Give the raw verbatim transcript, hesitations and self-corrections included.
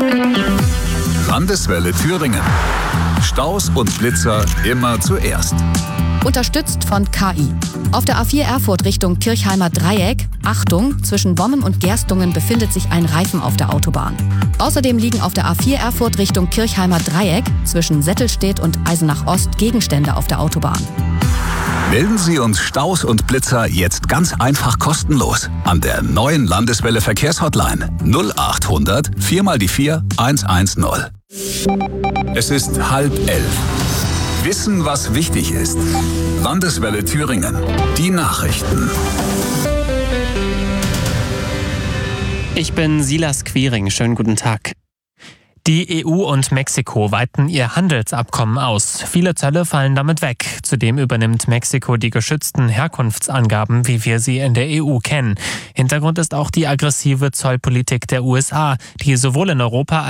Landeswelle Thüringen. Staus und Blitzer immer zuerst. Unterstützt von K I. Auf der A vier Erfurt Richtung Kirchheimer Dreieck, Achtung, zwischen Bommen und Gerstungen befindet sich ein Reifen auf der Autobahn. Außerdem liegen auf der A vier Erfurt Richtung Kirchheimer Dreieck zwischen Settelstedt und Eisenach Ost Gegenstände auf der Autobahn. Melden Sie uns Staus und Blitzer jetzt ganz einfach kostenlos an der neuen Landeswelle Verkehrshotline null acht hundert vier mal die vier eins eins null. Es ist halb elf. Wissen, was wichtig ist. Landeswelle Thüringen. Die Nachrichten. Ich bin Silas Quiring. Schönen guten Tag. Die E U und Mexiko weiten ihr Handelsabkommen aus. Viele Zölle fallen damit weg. Zudem übernimmt Mexiko die geschützten Herkunftsangaben, wie wir sie in der E U kennen. Hintergrund ist auch die aggressive Zollpolitik der U S A, die sowohl in Europa